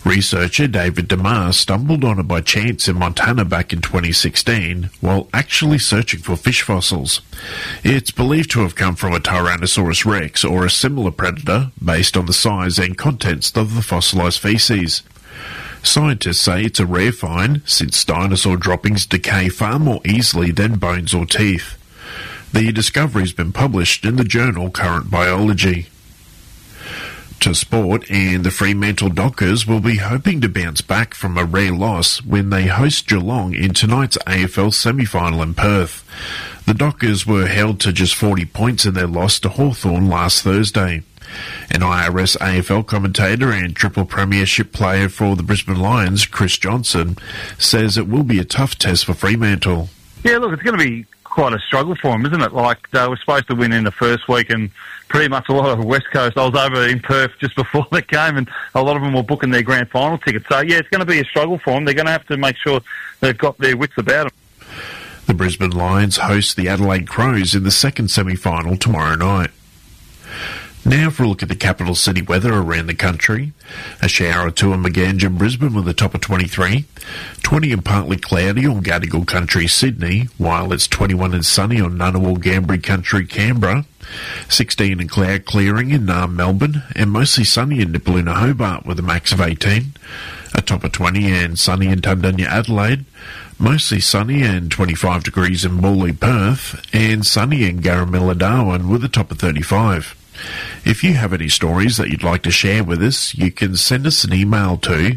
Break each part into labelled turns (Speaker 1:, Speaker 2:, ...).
Speaker 1: Researcher David DeMar stumbled on it by chance in Montana back in 2016 while actually searching for fish fossils. It's believed to have come from a Tyrannosaurus rex or a similar predator based on the size and contents of the fossilised feces. Scientists say it's a rare find since dinosaur droppings decay far more easily than bones or teeth. The discovery's been published in the journal Current Biology. To sport, and the Fremantle Dockers will be hoping to bounce back from a rare loss when they host Geelong in tonight's AFL semi-final in Perth. The Dockers were held to just 40 points in their loss to Hawthorn last Thursday. An IRS AFL commentator and triple premiership player for the Brisbane Lions, Chris Johnson, says it will be a tough test for Fremantle.
Speaker 2: Yeah, look, it's going to be quite a struggle for them, isn't it? Like, they were supposed to win in the first week, and pretty much a lot of West Coast. I was over in Perth just before the game, and a lot of them were booking their grand final tickets. So, yeah, it's going to be a struggle for them. They're going to have to make sure they've got their wits about them.
Speaker 1: The Brisbane Lions host the Adelaide Crows in the second semi-final tomorrow night. Now for a look at the capital city weather around the country. A shower or two in Maganja and Brisbane with a top of 23. 20 and partly cloudy on Gadigal Country, Sydney, while it's 21 and sunny on Ngunnawal, Gambri Country, Canberra. 16 and cloud clearing in Naarm, Melbourne, and mostly sunny in Nipaluna, Hobart with a max of 18. A top of 20 and sunny in Tundunya, Adelaide. Mostly sunny and 25 degrees in Morley, Perth, and sunny in Garamilla, Darwin with a top of 35. If you have any stories that you'd like to share with us, you can send us an email to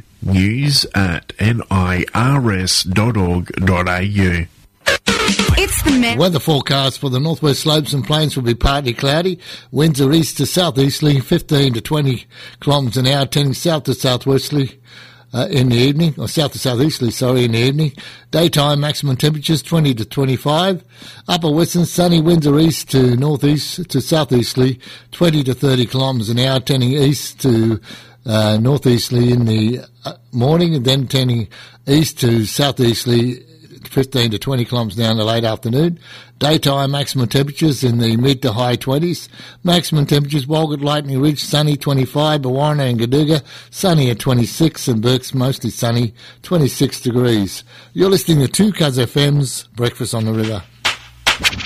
Speaker 1: news@nirs.org.au.
Speaker 3: It's the
Speaker 4: weather forecast for the northwest slopes and plains will be partly cloudy. Winds are east to southeasterly, 15 to 20 kilometres an hour, tending south to southwesterly in the evening, or south to southeasterly, in the evening. Daytime maximum temperatures 20 to 25. Upper western sunny winds are east to northeast to southeasterly, 20 to 30 kilometres an hour, tending east to northeasterly in the morning, and then tending east to southeasterly, 15 to 20 kilometres down the late afternoon. Daytime maximum temperatures in the mid to high 20s. Maximum temperatures Walgett, Lightning Ridge, sunny 25, Bawarna and Gaduga, sunny at 26, and Burke's mostly sunny, 26 degrees. You're listening to 2 Cuz FM's Breakfast on the River.